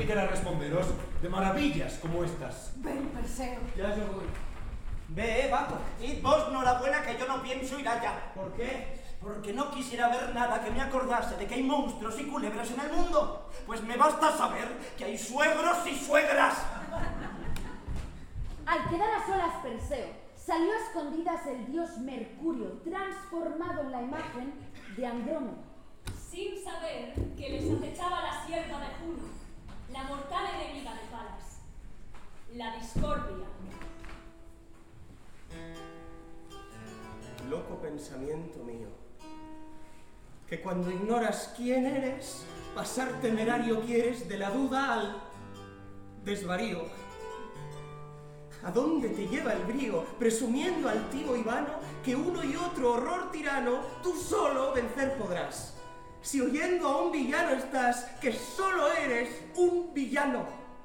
quiera responderos de maravillas como estas. Ven, Perseo. Ya yo voy. Ve, vato. Y vos, enhorabuena, que yo no pienso ir allá. ¿Por qué? Porque no quisiera ver nada que me acordase de que hay monstruos y culebras en el mundo. Pues me basta saber que hay suegros y suegras. Al quedar a solas Perseo, salió a escondidas el dios Mercurio, transformado en la imagen de Andrómeda. Sin saber que les acechaba la sierva de Juno, la mortal enemiga de Palas, la discordia. Loco pensamiento mío, que cuando ignoras quién eres, pasar temerario quieres de la duda al desvarío. ¿A dónde te lleva el brío, presumiendo altivo y vano, que uno y otro horror tirano tú solo vencer podrás? Si oyendo a un villano estás, que solo eres un villano.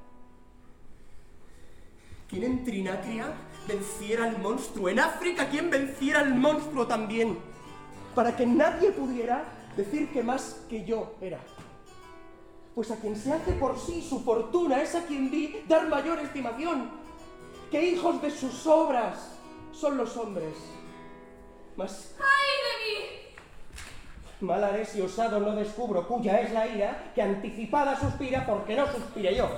¿Quién en Trinacria venciera al monstruo? En África, ¿quién venciera al monstruo también? Para que nadie pudiera decir que más que yo era. Pues a quien se hace por sí su fortuna es a quien vi dar mayor estimación, que hijos de sus obras son los hombres. Mas ¡Ay de mí! mal haré si osado no descubro cuya es la ira que anticipada suspira porque no suspire yo.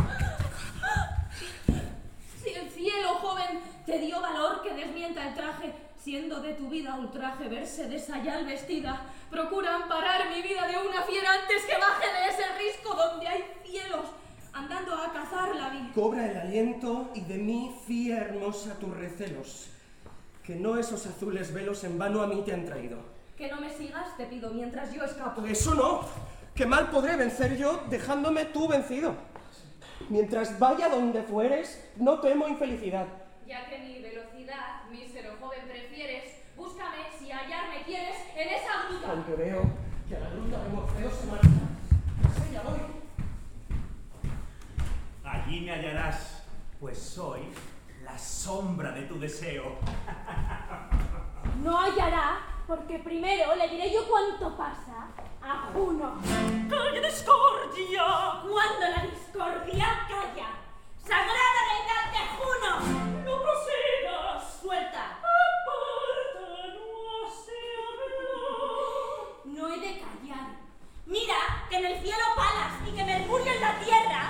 Si el cielo, joven, te dio valor que desmienta el traje, siendo de tu vida ultraje verse de sayal vestida, procura amparar mi vida de una fiera antes que baje de ese risco donde hay cielos, andando a cazar la vida. Cobra el aliento y de mí fía hermosa tus recelos, que no esos azules velos en vano a mí te han traído. Que no me sigas, te pido, mientras yo escapo. Eso no, que mal podré vencer yo dejándome tú vencido. Mientras vaya donde fueres, no temo infelicidad. Ya que mi velocidad, mísero joven, prefieres, búscame si hallarme quieres en esa gruta. Aunque veo que a la gruta de Morfeo se marcha. Pues allá voy. Allí me hallarás, pues soy la sombra de tu deseo. No hallará, porque primero le diré yo cuánto pasa a Juno. ¡Calla, discordia! Cuando la discordia calla, sagrada deidad de Juno. ¡No prosigas! Suelta. ¡Aparta, no sea verdad! No he de callar. Mira que en el cielo Palas y que Mercurio en la tierra.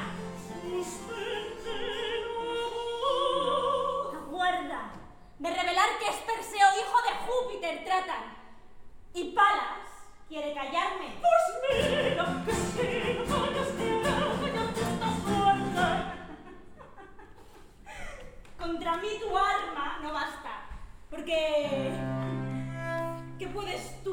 Aguarda de revelar que es Perseo, hijo de Júpiter, tratan. Y Palas quiere callarme. Pues mira que si no callas de callar esta suerte. Contra mí tu arma no basta, porque ¿qué puedes